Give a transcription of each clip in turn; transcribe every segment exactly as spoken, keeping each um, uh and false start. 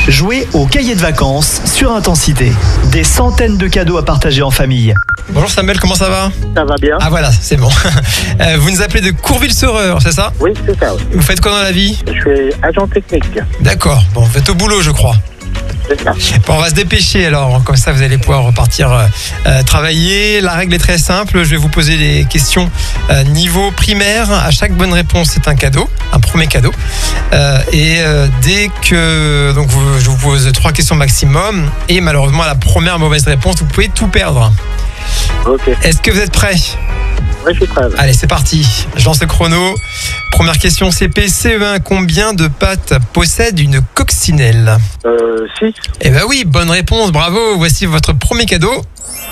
Jouez au cahier de vacances sur Intensité. Des centaines de cadeaux à partager en famille. Bonjour Samuel, comment ça va? Ça va bien? Ah voilà, c'est bon. Euh, vous nous appelez de Courville-Seureur, c'est ça? Oui, c'est ça, oui. Vous faites quoi dans la vie? Je suis agent technique. D'accord, bon, vous êtes au boulot je crois. C'est ça. Bon, on va se dépêcher alors, comme ça vous allez pouvoir repartir euh, euh, travailler. La règle est très simple, je vais vous poser des questions euh, niveau primaire. À chaque bonne réponse, c'est un cadeau, un premier cadeau. Euh, et euh, dès que donc vous, je vous pose trois questions maximum, et malheureusement à la première mauvaise réponse, vous pouvez tout perdre. Ok. Est-ce que vous êtes prêts? Oui, je suis prêt. Allez, c'est parti. Je lance le chrono. Première question C P C E un. Combien de pattes possède une coccinelle? Euh, six. Eh ben oui, bonne réponse, bravo. Voici votre premier cadeau.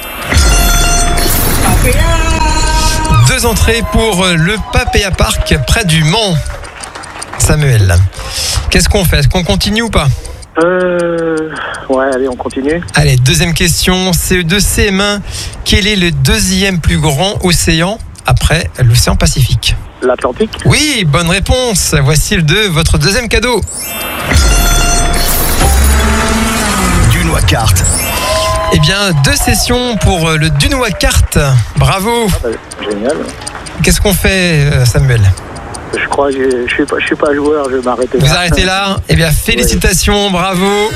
Deux entrées pour le Papéa Park près du Mans. Samuel, qu'est-ce qu'on fait? Est-ce qu'on continue ou pas? Euh... Ouais, allez, on continue. Allez, deuxième question. C E deux C M un. Quel est le deuxième plus grand océan après l'océan Pacifique? L'Atlantique. Oui, bonne réponse. Voici le deux, votre deuxième cadeau. Dunois Kart. Eh bien, deux sessions pour le Dunois Kart. Bravo. Ah, bah, génial. Qu'est-ce qu'on fait, Samuel? Je crois que je, je suis pas, je suis pas joueur, je vais m'arrêter là. Vous arrêtez là? Eh bien, félicitations, bravo.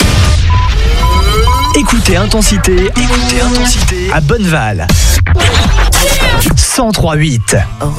Écoutez Intensité, écoutez Intensité à Bonneval. cent trois virgule huit.